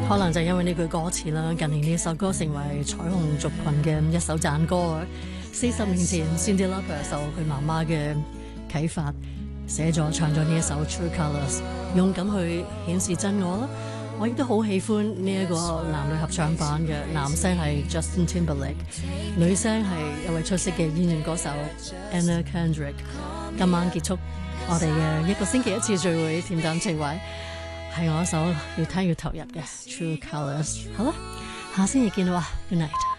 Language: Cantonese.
可能就因為呢句歌詞啦，近年呢首歌成為彩虹族群嘅一首讚歌。40年前 Cyndi Lauper 受佢媽媽嘅啟發，寫咗唱咗呢一首 True Colours， 勇敢去顯示真我啦。我亦都好喜歡呢一個男女合唱版嘅，男聲係 Justin Timberlake， 女聲係一位出色嘅演員歌手 Anna Kendrick。今晚結束我哋嘅一個星期一次聚會，恬淡情懷係我一首越聽越投入嘅 True Colours。好啦，下星期見啦，Good night。